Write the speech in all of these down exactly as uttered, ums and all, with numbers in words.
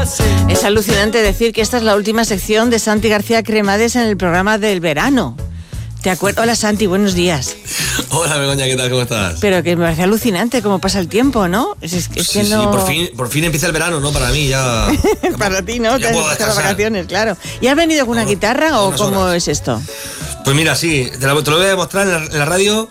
Es alucinante decir que esta es la última sección de Santi García Cremades en el programa del verano. ¿Te acuerdas? Hola Santi, buenos días. Hola Begoña, ¿qué tal? ¿Cómo estás? Pero que me parece alucinante cómo pasa el tiempo, ¿no? Es, es, es sí, que no... sí, por fin, por fin empieza el verano, ¿no? Para mí ya... Para ti, ¿no? Ya Te puedo has descansar. las vacaciones, claro. ¿Y has venido con una No, guitarra o unas cómo horas. es esto? Pues mira, sí, te lo, te lo voy a demostrar en la, en la radio...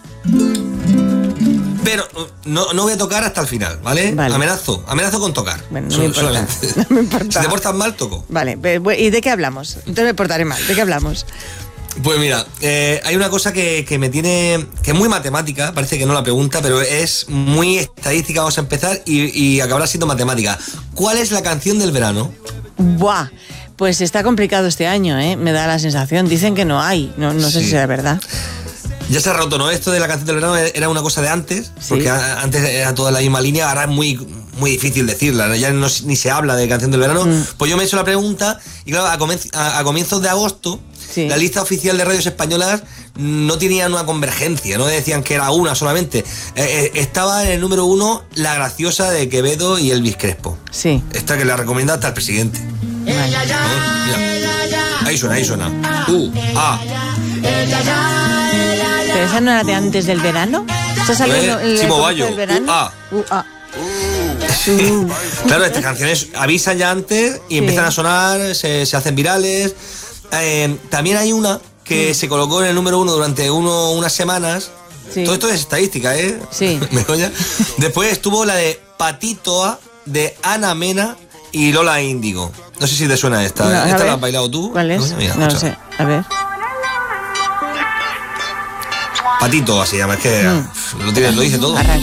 Pero no, no voy a tocar hasta el final, ¿vale? Vale. Amenazo, amenazo con tocar. Bueno, no Sol- me importa. solamente. No me importa. Si te portas mal, toco. Vale, pe- ¿y de qué hablamos? Entonces me portaré mal. ¿De qué hablamos? Pues mira, eh, hay una cosa que, que me tiene... que es muy matemática, parece que no la pregunta, pero es muy estadística. Vamos a empezar y, y acabará siendo matemática. ¿Cuál es la canción del verano? Buah, pues está complicado este año, ¿eh? Me da la sensación. Dicen que no hay. No, no sé Sí. si será verdad. Ya se ha roto, ¿no? Esto de la canción del verano era una cosa de antes, Sí. porque a- antes era toda la misma línea, ahora es muy, muy difícil decirla, ¿no? Ya no, s- ni se habla de canción del verano. Mm. Pues yo me he hecho la pregunta y claro, a, comenz- a- a comienzos de agosto, Sí. la lista oficial de radios españolas no tenían una convergencia, no decían que era una solamente. Eh, eh, estaba en el número uno La Graciosa de Quevedo y Elvis Crespo. Sí. Esta que la recomienda hasta el presidente. Vale. ¿no? Mira. Ahí suena, ahí suena. U, A. ¿Pero esa no era de antes del verano? ¿Esa salió en Eh, el- el Chimo comienzo Bayo. del verano? U, A. U, A. Claro, estas canciones avisan ya antes y Sí. empiezan a sonar, se, se hacen virales. Eh, también hay una que se colocó en el número uno durante uno, unas semanas. Sí. Todo esto es estadística, ¿eh? Sí. ¿Me coña? Después estuvo la de Patitoa de Ana Mena y Lola Índigo. No sé si te suena esta. No, a ¿Esta ver. la has bailado tú? ¿Cuál es? Coño, mira, No lo escucha. sé. A ver. Patitoa se llama, es que Mm. lo, tiene- lo dice todo. Arranca.